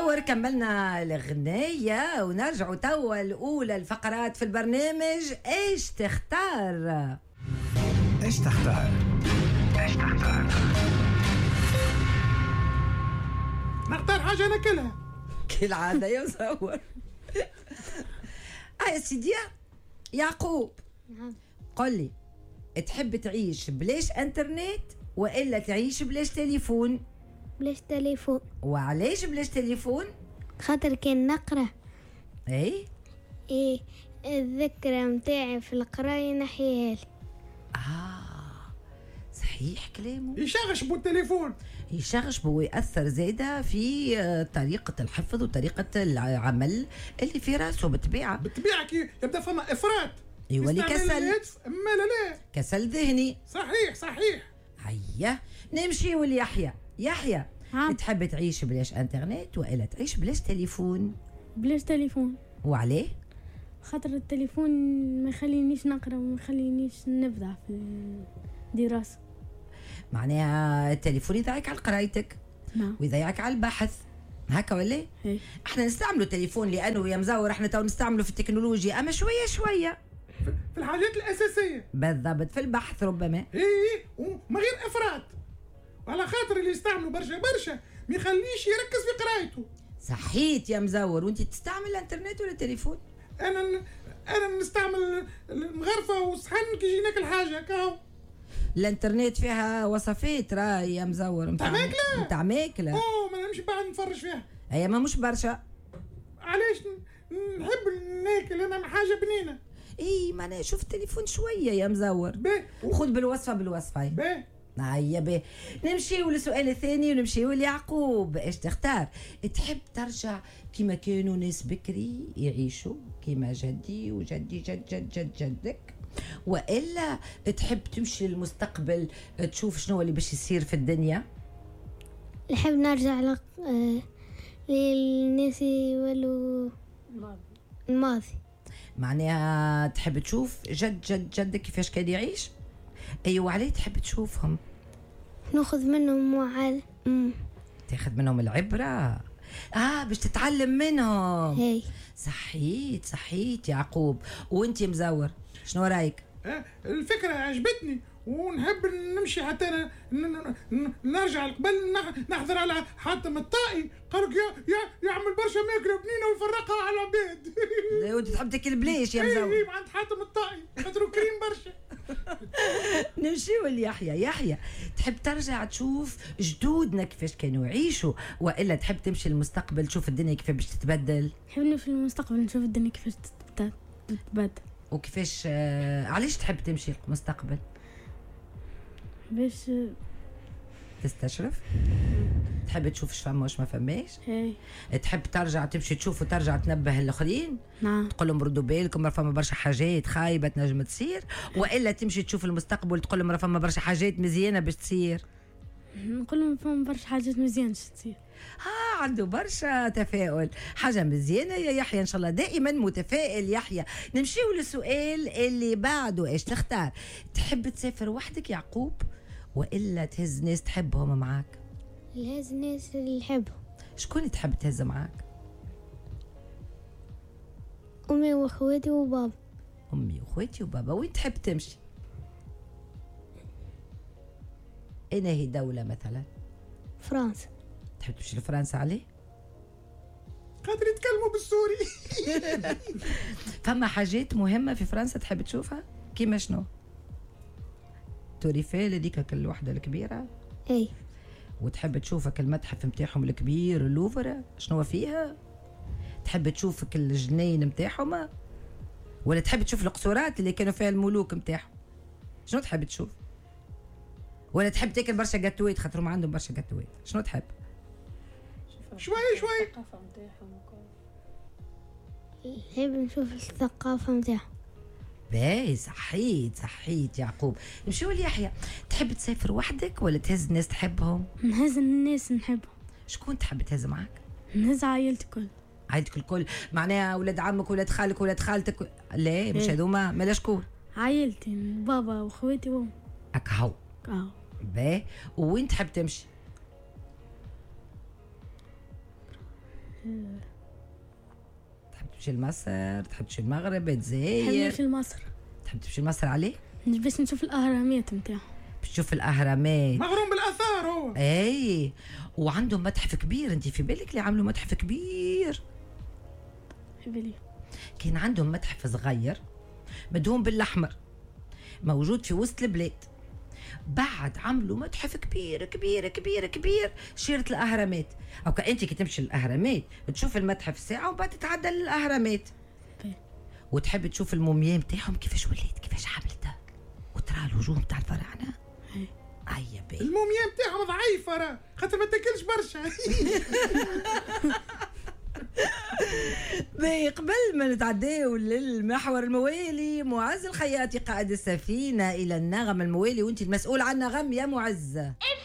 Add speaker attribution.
Speaker 1: مزور كملنا الغنية ونرجع توا الأولى الفقرات في البرنامج. إيش تختار؟
Speaker 2: إيش تختار؟ إيش تختار؟
Speaker 3: نختار حاجة ناكلها
Speaker 1: كالعادة يا مزور. يا سيدي يعقوب، قل لي تحب تعيش بلاش انترنت وإلا تعيش بلاش تليفون؟
Speaker 4: بلاش تليفون.
Speaker 1: وعلاش بلاش تليفون؟
Speaker 4: خاطر كان نقرأ
Speaker 1: ايه
Speaker 4: الذكرى متاعي في القراية نحيها لي.
Speaker 1: صحيح كلامه،
Speaker 3: يشغش بالتليفون،
Speaker 1: يشغش ويأثر زايدة في طريقة الحفظ وطريقة العمل اللي في راسه بالطبيعة
Speaker 3: كي يبدأ فما إفراط.
Speaker 1: يولي كسل،
Speaker 3: لا
Speaker 1: كسل ذهني.
Speaker 3: صحيح.
Speaker 1: هيا نمشي واليحيى. يحيى تحب تعيش بلاش انترنت وإلا تعيش بلاش تليفون؟
Speaker 5: بلاش تليفون.
Speaker 1: وعليه؟
Speaker 5: خاطر التليفون ما يخلينيش نقرأ وما يخلينيش نبدع في الدراسة.
Speaker 1: معناها التليفون يضيعك على قرايتك ويضيعك على البحث، هكا ولا؟ احنا نستعملوا التليفون لأنه يا مزور احنا تو نستعملوا في التكنولوجيا، أما شوية
Speaker 3: في الحاجات الأساسية
Speaker 1: بالضبط، في البحث ربما.
Speaker 3: وما غير إفراط، وعلى خاطر اللي يستعملوا برشا ما يخليش يركز في قرايته.
Speaker 1: صحيت يا مزور. وانت تستعمل الانترنت ولا التليفون؟
Speaker 3: انا نستعمل المغرفه وصحن كي يجي ناكل حاجه كاو.
Speaker 1: الانترنت فيها وصفات راي يا مزور نتاع ماكله.
Speaker 3: ما نمشي بعد نفرج فيها.
Speaker 1: اي ما مش برشا.
Speaker 3: علاش نحب ناكل انا حاجه بنينه.
Speaker 1: ما انا شوف التليفون شويه يا مزور. وخذ بالوصفه. هيا بيه. نمشيو للسؤال الثاني ونمشيو ليعقوب. ايش تختار؟ تحب ترجع كما كانوا ناس بكري يعيشوا كما جدي وجدي جدك، وإلا تحب تمشي للمستقبل تشوف شنو اللي باش يصير في الدنيا؟
Speaker 4: نحب نرجع للناس ولو الماضي.
Speaker 1: معناها تحب تشوف جدك كيفاش كان يعيش؟ ايوه. عليه تحب تشوفهم؟
Speaker 4: ناخذ منهم
Speaker 1: تاخذ منهم العبرة. باش تتعلم منهم.
Speaker 4: هي
Speaker 1: صحيت يعقوب. وانت مزور شنو رايك؟
Speaker 3: الفكرة عجبتني ونحب نمشي حتى نرجع قبل نحضر على حاتم الطائي. قالك يعمل برشا ماكله بنينه ويفرقها على العباد.
Speaker 1: وانت تحب تاكل بلاش يا مزور؟
Speaker 3: عند حاتم الطائي خاطرو كريم برشا.
Speaker 1: نمشيو ليحيى. تحب ترجع تشوف جدودنا كيفاش كانوا يعيشوا وإلا تحب تمشي للمستقبل تشوف الدنيا كيف باش تتبدل؟
Speaker 5: نحب نمشي للمستقبل نشوف الدنيا كيفاش تتبدل.
Speaker 1: وكيفاش علاش تحب تمشي للمستقبل؟
Speaker 5: باش
Speaker 1: تستشرف. تحب تشوف ايش فما واش ما فماش. تحب ترجع تمشي تشوف وترجع تنبه الاخرين. تقول لهم ردوا بالكم فما برشا حاجات خايبه تنجم تصير، والا تمشي تشوف المستقبل تقول لهم فما برشا حاجات مزيانه باش تصير.
Speaker 5: نقول لهم فما برشا حاجات مزيانه باش تصير.
Speaker 1: عنده برشا تفاؤل. حاجه مزيانه يا يحيى، ان شاء الله دائما متفائل يحيى. نمشيو للسؤال اللي بعده. ايش تختار؟ تحب تسافر وحدك يعقوب والا تهز ناس تحبهم معاك؟
Speaker 4: الهز ناس اللي نحبهم.
Speaker 1: شكون تحب تهز معاك؟
Speaker 4: امي واخواتي وبابا.
Speaker 1: امي واخواتي وبابا. وين تحب تمشي؟ اين هي دولة مثلا؟
Speaker 4: فرنسا.
Speaker 1: تحب تمشي لفرنسا عليه؟
Speaker 3: قادر يتكلموا بالسوري.
Speaker 1: فما حاجات مهمة في فرنسا تحب تشوفها؟ كيما شنو؟ توريفيل هذيك كل وحدة الكبيرة. وتحب تشوفك المتحف متاعهم الكبير اللوفر شنو فيها؟ تحب تشوفك الجنين متاعهم ولا تحب تشوف القصورات اللي كانوا فيها الملوك متاعهم؟ شنو تحب تشوف؟ ولا تحب تاكل برشا جاتويت خاطر ما عندهم برشا جاتويت؟ شنو تحب؟
Speaker 3: شوي
Speaker 5: الثقافة متاعهم.
Speaker 4: نحب نشوف الثقافة متاعهم.
Speaker 1: باهي. صحيت يعقوب. نمشيو ليحيى. تحب تسافر وحدك ولا تهز الناس تحبهم؟
Speaker 5: نهز الناس نحبهم.
Speaker 1: شكون تحب تهز معاك؟
Speaker 5: نهز عائلتك الكل.
Speaker 1: عائلتك الكل معناها ولاد عمك ولاد خالك ولاد خالتك؟ لا مش هذوما. مالا شكون؟
Speaker 5: عائلتي بابا واخواتي وام.
Speaker 1: هاو باهي. وين تحب تمشي؟ تحب تمشي لمصر، تحب تمشي المغرب،
Speaker 5: نحب
Speaker 1: تزاير؟
Speaker 5: نمشي لمصر
Speaker 1: تحب تمشي لمصر عليه؟
Speaker 5: باش نشوف الأهرامات متاعهم.
Speaker 1: باش تشوف الأهرامات.
Speaker 3: مغروم بالآثار هو.
Speaker 1: اي وعندهم متحف كبير، انت في بالك اللي عملوا متحف كبير؟
Speaker 5: في بالي.
Speaker 1: كان عندهم متحف صغير مدهون بالاحمر موجود في وسط البلاد، بعد عملوا متحف كبير كبير كبير كبير شيرة الأهرامات. أو أنت كي تمشي للأهرامات تشوف المتحف ساعة وبعد تتعدى للأهرامات وتحب تشوف المومياء متاعهم كيفاش وليت، كيفاش عملتها، وترى الوجوه متاع الفراعنة. أي بي
Speaker 3: المومياء متاعهم ضعيفة راه خاطر ما تاكلش برشا.
Speaker 1: قبل ما نتعداو للمحور الموالي، معز الخياطي قائد السفينة إلى النغم الموالي، وانت المسؤول عن النغم يا معز.